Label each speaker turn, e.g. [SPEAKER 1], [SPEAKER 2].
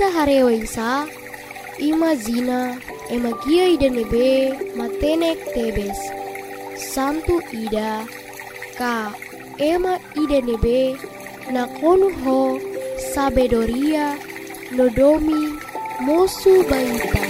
[SPEAKER 1] Ida harewaisa, ima zina, ema gia ida nebe, matenek tebes. Santu ida, ka ema ida nebe, na konu ho, sabedoria, nodomi, mosu baita.